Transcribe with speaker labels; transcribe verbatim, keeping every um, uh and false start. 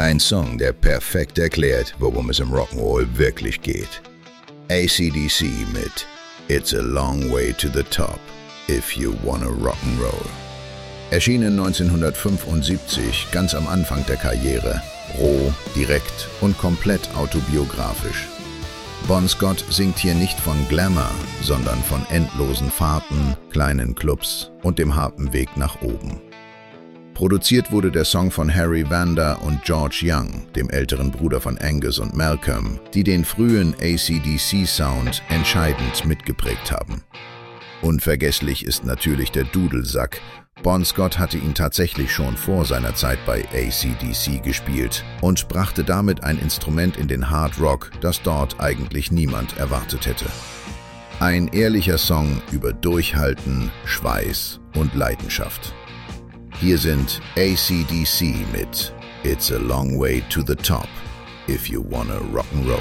Speaker 1: Ein Song, der perfekt erklärt, worum es im Rock'n'Roll wirklich geht. A C D C mit It's a Long Way to the Top, If You Wanna Rock'n'Roll. Erschienen neunzehnhundertfünfundsiebzig, ganz am Anfang der Karriere, roh, direkt und komplett autobiografisch. Bon Scott singt hier nicht von Glamour, sondern von endlosen Fahrten, kleinen Clubs und dem harten Weg nach oben. Produziert wurde der Song von Harry Vanda und George Young, dem älteren Bruder von Angus und Malcolm, die den frühen A C D C-Sound entscheidend mitgeprägt haben. Unvergesslich ist natürlich der Dudelsack. Bon Scott hatte ihn tatsächlich schon vor seiner Zeit bei A C D C gespielt und brachte damit ein Instrument in den Hard Rock, das dort eigentlich niemand erwartet hätte. Ein ehrlicher Song über Durchhalten, Schweiß und Leidenschaft. Hier sind A C D C mit It's a Long Way to the Top, If You Wanna Rock'n'Roll.